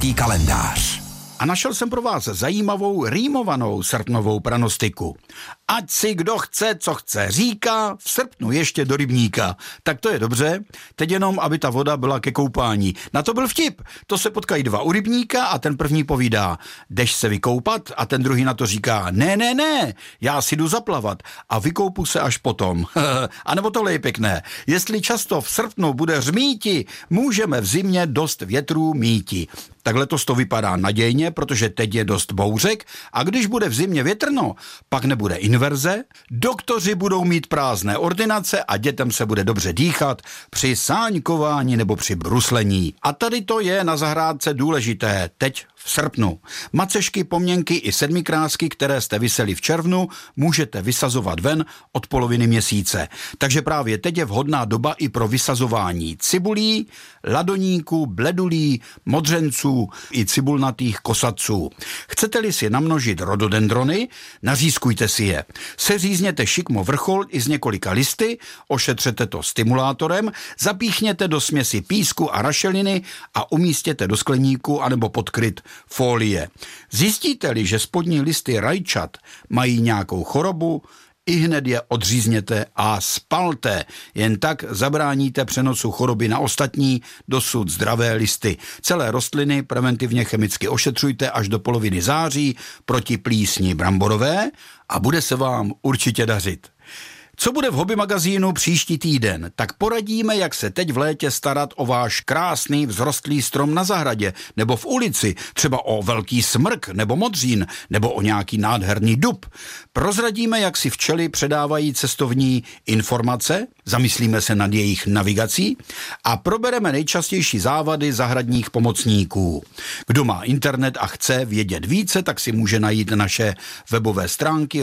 český kalendář. A našel jsem pro vás zajímavou rýmovanou srpnovou pranostiku. Ať si kdo chce, co chce, říká, v srpnu ještě do rybníka. Tak to je dobře, teď jenom, aby ta voda byla ke koupání. Na to byl vtip. To se potkají dva u rybníka a ten první povídá, jdeš se vykoupat, a ten druhý na to říká, ne, já si jdu zaplavat a vykoupu se až potom. A nebo tohle je pěkné. Jestli často v srpnu bude řmíti, můžeme v zimě dost větrů míti. Tak letos to vypadá nadějně, protože teď je dost bouřek a když bude v zimě větrno, pak nebude inverze, doktoři budou mít prázdné ordinace a dětem se bude dobře dýchat při sáňkování nebo při bruslení. A tady to je na zahrádce důležité teď v srpnu. Macešky, pomněnky i sedmikrásky, které jste viseli v červnu, můžete vysazovat ven od poloviny měsíce. Takže právě teď je vhodná doba i pro vysazování cibulí, ladoníků, bledulí, modřenců i cibulnatých kosaců. Chcete-li si namnožit rododendrony, nařízkujte si je. Seřízněte šikmo vrchol i z několika listy, ošetřete to stimulátorem, zapíchněte do směsi písku a rašeliny a umístěte do skleníku anebo pod kryt folie. Zjistíte-li, že spodní listy rajčat mají nějakou chorobu, ihned je odřízněte a spalte. Jen tak zabráníte přenosu choroby na ostatní, dosud zdravé listy. Celé rostliny preventivně chemicky ošetřujte až do poloviny září proti plísni bramborové a bude se vám určitě dařit. Co bude v Hobby magazínu příští týden? Tak poradíme, jak se teď v létě starat o váš krásný vzrostlý strom na zahradě nebo v ulici, třeba o velký smrk nebo modřín nebo o nějaký nádherný dub. Prozradíme, jak si včely předávají cestovní informace, zamyslíme se nad jejich navigací a probereme nejčastější závady zahradních pomocníků. Kdo má internet a chce vědět více, tak si může najít naše webové stránky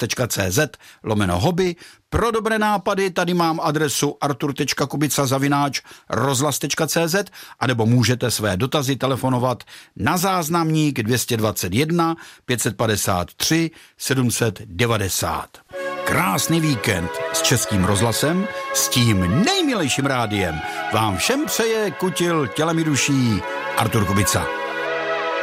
rozhlas.cz/hobby. Pro dobré nápady tady mám adresu artur.kubica@rozhlas.cz anebo můžete své dotazy telefonovat na záznamník 221 553 790. Krásný víkend s Českým rozhlasem, s tím nejmilejším rádiem vám všem přeje kutil tělem i duší Artur Kubica.